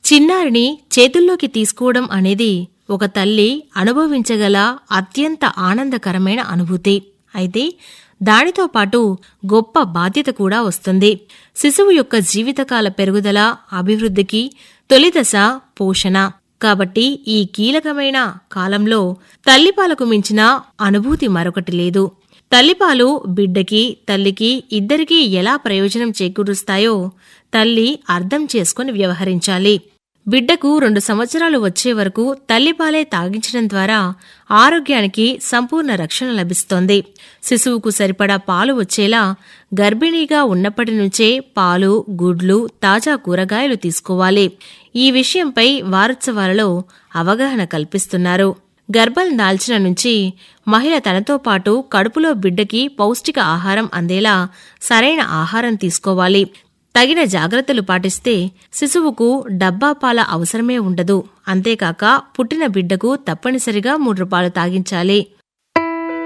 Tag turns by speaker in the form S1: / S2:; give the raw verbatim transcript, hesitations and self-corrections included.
S1: చిన్నారిని చేతుల్లోకి తీసుకోవడం అనేది ఒక తల్లి అనుభవించగల అత్యంత ఆనందకరమైన అనుభూతి. అయితే దానితో పాటు గొప్ప బాధ్యత కూడా వస్తుంది. శిశువు యొక్క జీవితకాల పెరుగుదల, అభివృద్ధికి తొలిదశ పోషణ. కాబట్టి ఈ కీలకమైన కాలంలో తల్లిపాలకు మించిన అనుభూతి మరొకటి లేదు. తల్లిపాలు బిడ్డకి, తల్లికి ఇద్దరికీ ఎలా ప్రయోజనం చేకూరుస్తాయో తల్లి అర్థం చేసుకుని వ్యవహరించాలి. బిడ్డకు రెండు సంవత్సరాలు వచ్చే వరకు తల్లిపాలే తాగించడం ద్వారా ఆరోగ్యానికి సంపూర్ణ రక్షణ లభిస్తోంది. శిశువుకు సరిపడా పాలు వచ్చేలా గర్భిణీగా ఉన్నప్పటి నుంచే పాలు, గుడ్లు, తాజా కూరగాయలు తీసుకోవాలి. ఈ విషయంపై వారోత్సవాలలో అవగాహన కల్పిస్తున్నారు. గర్భం దాల్చిన నుంచి మహిళ తనతో పాటు కడుపులో బిడ్డకి పౌష్టిక ఆహారం అందేలా సరైన ఆహారం తీసుకోవాలి. తగిన జాగ్రత్తలు పాటిస్తే శిశువుకు డబ్బా పాల అవసరమే ఉండదు. అంతేకాక పుట్టిన బిడ్డకు తప్పనిసరిగా మూడు పాలు తాగించాలి.